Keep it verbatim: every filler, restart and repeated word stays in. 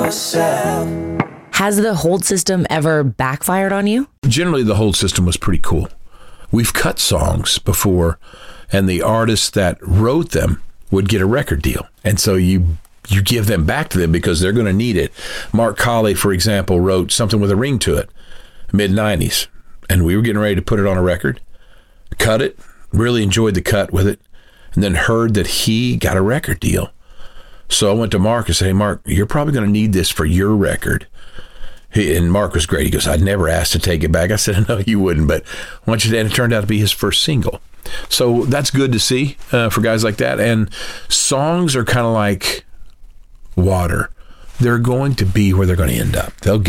yourself. Has the hold system ever backfired on you? Generally, the hold system was pretty cool. We've cut songs before, and the artists that wrote them would get a record deal. And so you you give them back to them because they're going to need it. Mark Colley, for example, wrote Something with a Ring to It, mid nineties. And we were getting ready to put it on a record, cut it, really enjoyed the cut with it, and then heard that he got a record deal. So I went to Mark and said, hey, Mark, you're probably going to need this for your record. He, and Mark was great. He goes, I'd never asked to take it back. I said, no, you wouldn't, but I want you to, and it turned out to be his first single. So that's good to see uh, for guys like that. And songs are kind of like water. They're going to be where they're going to end up. They'll